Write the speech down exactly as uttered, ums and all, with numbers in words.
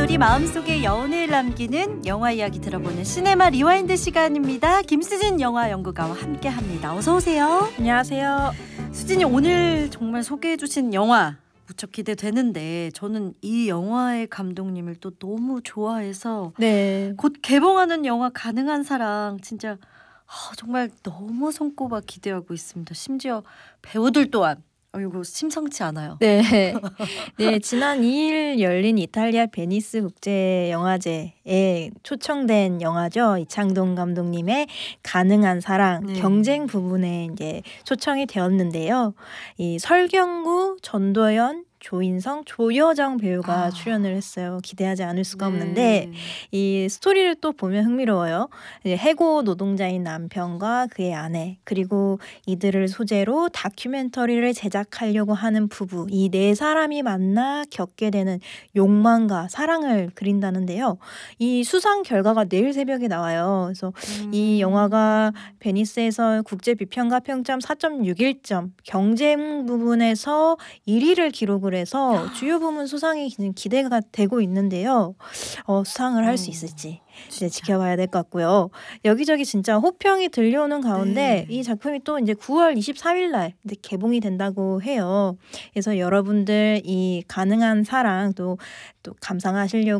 우리 마음속에 여운을 남기는 영화 이야기 들어보는 시네마 리와인드 시간입니다. 김수진 영화 연구가와 함께합니다. 어서 오세요. 안녕하세요. 수진이 오늘 정말 소개해주신 영화 무척 기대되는데 저는 이 영화의 감독님을 또 너무 좋아해서 네. 곧 개봉하는 영화 가능한 사랑 진짜 아, 정말 너무 손꼽아 기대하고 있습니다. 심지어 배우들 또한 어, 이거 심상치 않아요. 네. 네, 지난 이 일 열린 이탈리아 베니스 국제영화제에 초청된 영화죠. 이창동 감독님의 가능한 사랑, 네. 경쟁 부분에 이제 초청이 되었는데요. 이 설경구, 전도연, 조인성, 조여정 배우가 아. 출연을 했어요. 기대하지 않을 수가 네. 없는데 이 스토리를 또 보면 흥미로워요. 이제 해고 노동자인 남편과 그의 아내 그리고 이들을 소재로 다큐멘터리를 제작하려고 하는 부부 이 네 사람이 만나 겪게 되는 욕망과 사랑을 그린다는데요. 이 수상 결과가 내일 새벽에 나와요. 그래서 음. 이 영화가 베니스에서 국제 비평가 평점 사 점 육일 점 경쟁 부분에서 일 위를 기록을 해서 주요 부문 수상이 기대가 되고 있는데요. 어, 수상을 할 수 있을지 이제 지켜봐야 될 것 같고요. 여기저기 진짜 호평이 들려오는 가운데 네. 이 작품이 또 이제 구월 이십삼일 날 이제 개봉이 된다고 해요. 그래서 여러분들 이 가능한 사랑 또, 또 감상하시려고